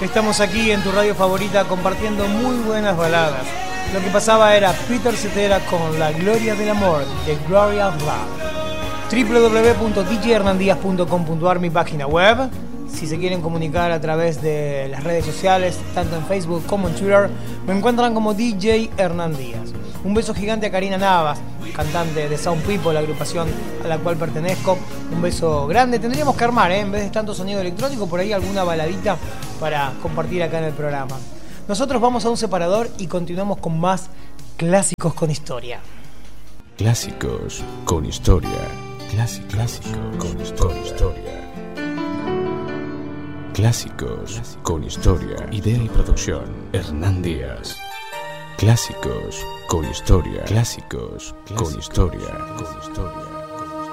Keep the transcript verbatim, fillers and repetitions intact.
Estamos aquí en tu radio favorita compartiendo muy buenas baladas. Lo que pasaba era Peter Cetera con La Gloria del Amor, The Glory of Love. doble u doble u doble u punto d j hernandías punto com punto a r, mi página web. Si se quieren comunicar a través de las redes sociales, tanto en Facebook como en Twitter, me encuentran como D J Hernandías. Un beso gigante a Karina Navas, cantante de Sound People, la agrupación a la cual pertenezco. Un beso grande. Tendríamos que armar, ¿eh? En vez de tanto sonido electrónico, por ahí alguna baladita para compartir acá en el programa. Nosotros vamos a un separador y continuamos con más Clásicos con Historia. Clásicos con Historia. Clásicos, Clásicos con Historia. Clásicos con Historia. Idea y producción, Hernán Díaz. Clásicos con Historia. Clásicos con Historia. Con Historia.